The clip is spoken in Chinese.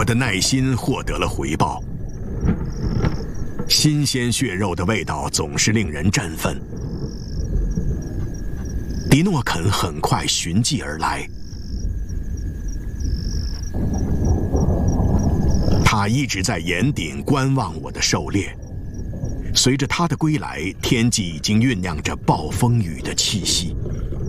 我的耐心获得了回报。新鲜血肉的味道总是令人振奋。迪诺肯很快寻迹而来，他一直在岩顶观望我的狩猎。随着他的归来，天际已经酝酿着暴风雨的气息。